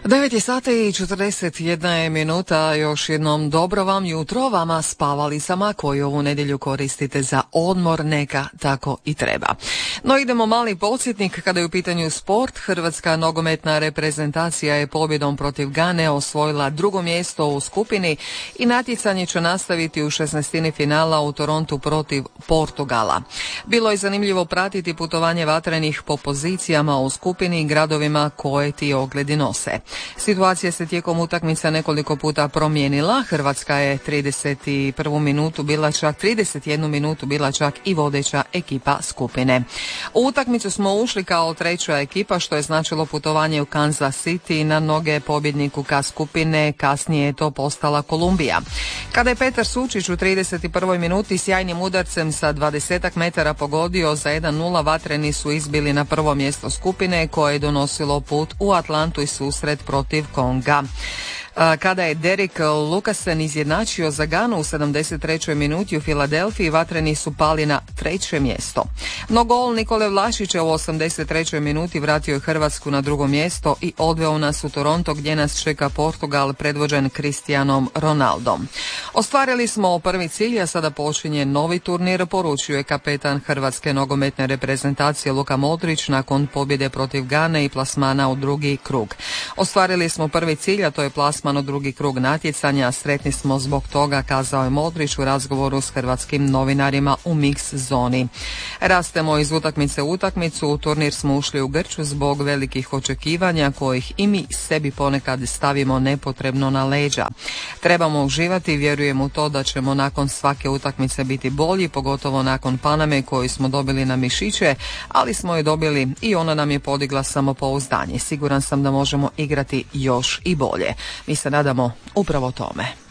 9 je sati i 41 je minuta, još jednom dobro vam jutro, vama spavalicama koji ovu nedjelju koristite za odmor, neka tako i treba. No idemo mali podsjetnik kada je u pitanju sport. Hrvatska nogometna reprezentacija je pobjedom protiv Gane osvojila drugo mjesto u skupini i natjecanje će nastaviti u 16. finala u Torontu protiv Portugala. Bilo je zanimljivo pratiti putovanje vatrenih po pozicijama u skupini i gradovima koje ti ogledi nose. Situacija se tijekom utakmica nekoliko puta promijenila. Hrvatska je 31 minutu bila čak i vodeća ekipa skupine. U utakmicu smo ušli kao treća ekipa, što je značilo putovanje u Kansas City na noge pobjedniku K skupine, kasnije je to postala Kolumbija. Kada je Petar Sučić u 31. minuti sjajnim udarcem sa 20 metara pogodio za 1-0, vatreni su izbili na prvo mjesto skupine koje je donosilo put u Atlantu i susret protiv Konga. Kada je Derek Lucasen izjednačio za Ganu u 73. minuti u Filadelfiji, vatreni su pali na treće mjesto. No gol Nikole Vlašića u 83. minuti vratio je Hrvatsku na drugo mjesto i odveo nas u Toronto gdje nas čeka Portugal predvođen Cristianom Ronaldom. Ostvarili smo prvi cilj, a sada počinje novi turnir, poručio je kapetan Hrvatske nogometne reprezentacije Luka Modrić nakon pobjede protiv Gane i plasmana u drugi krug. Ostvarili smo prvi cilj, a to je plasman u drugi krug natjecanja. Sretni smo zbog toga, kazao je Modrić u razgovoru s hrvatskim novinarima u mix zoni. Rastemo iz utakmice u utakmicu, u turnir smo ušli u grču zbog velikih očekivanja kojih i mi sebi ponekad stavimo nepotrebno na leđa. Trebamo uživati i vjerujem u to da ćemo nakon svake utakmice biti bolji, pogotovo nakon Paname koju smo dobili na mišiće, ali smo je dobili i ona nam je podigla samopouzdanje. Siguran sam da možemo igrati još i bolje. Mi se nadamo upravo tome.